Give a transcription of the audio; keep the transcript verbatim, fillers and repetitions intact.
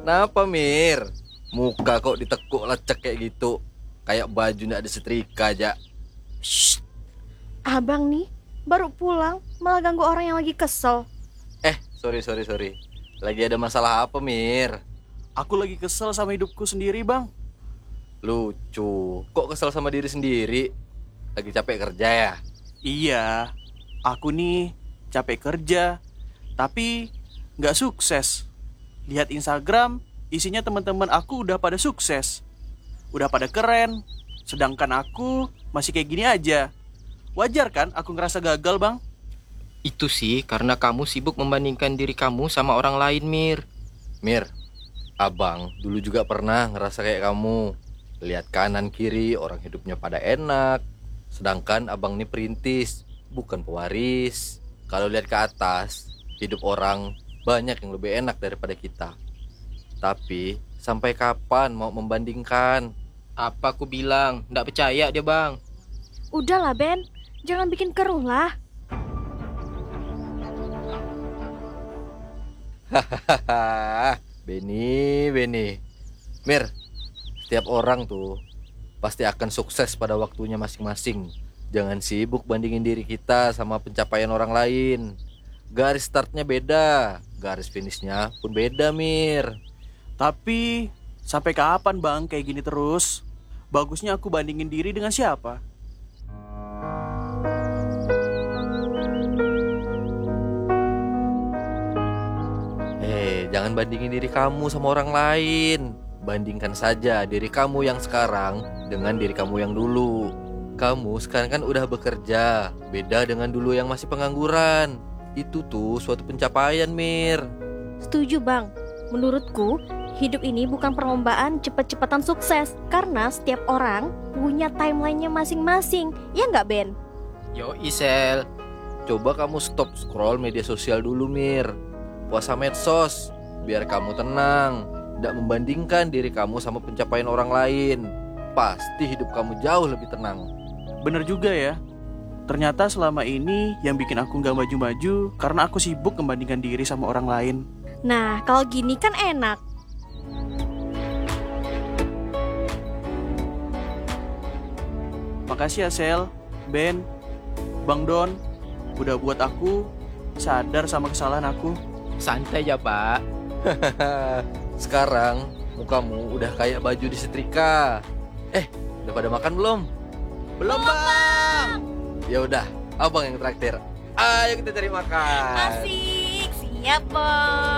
Kenapa, Mir? Muka kok ditekuk lecek kayak gitu. Kayak baju nggak ada setrika aja. Shh, abang nih baru pulang malah ganggu orang yang lagi kesel. Eh, sorry, sorry, sorry. Lagi ada masalah apa, Mir? Aku lagi kesel sama hidupku sendiri, Bang. Lucu. Kok kesel sama diri sendiri? Lagi capek kerja ya? Iya, aku nih capek kerja, tapi nggak sukses. Lihat Instagram, isinya teman-teman aku udah pada sukses, udah pada keren, sedangkan aku masih kayak gini aja. Wajar kan aku ngerasa gagal, Bang? Itu sih karena kamu sibuk membandingkan diri kamu sama orang lain, Mir. Mir, abang dulu juga pernah ngerasa kayak kamu. Lihat kanan kiri orang hidupnya pada enak, sedangkan abang nih perintis, bukan pewaris. Kalau lihat ke atas, hidup orang banyak yang lebih enak daripada kita. Tapi sampai kapan mau membandingkan? Apa aku bilang? Nggak percaya dia, Bang. Udahlah Ben, jangan bikin keruh lah. Hahaha, Beni, Beni. Mir, setiap orang tuh pasti akan sukses pada waktunya masing-masing. Jangan sibuk bandingin diri kita sama pencapaian orang lain. Garis startnya beda, garis finishnya pun beda, Mir. Tapi sampai kapan, Bang, kayak gini terus? Bagusnya aku bandingin diri dengan siapa? Eh, jangan bandingin diri kamu sama orang lain. Bandingkan saja diri kamu yang sekarang dengan diri kamu yang dulu. Kamu sekarang kan udah bekerja, beda dengan dulu yang masih pengangguran. Itu tuh suatu pencapaian, Mir. Setuju Bang, menurutku hidup ini bukan perlombaan cepet-cepetan sukses, karena setiap orang punya timelinenya masing-masing. Ya nggak Ben? Yo, Isel. Coba kamu stop scroll media sosial dulu, Mir. Puasa medsos, biar kamu tenang. Tidak membandingkan diri kamu sama pencapaian orang lain. Pasti hidup kamu jauh lebih tenang. Bener juga ya. Ternyata selama ini yang bikin aku gak maju-maju karena aku sibuk membandingkan diri sama orang lain. Nah, kalau gini kan enak. Makasih ya Sel, Ben, Bang Don, udah buat aku sadar sama kesalahan aku. Santai ya, Pak. Sekarang mukamu udah kayak baju disetrika. Eh, udah pada makan belum? Belum, Bang. Ya udah, abang yang traktir. Ayo kita cari makan. Asik, siap Bang.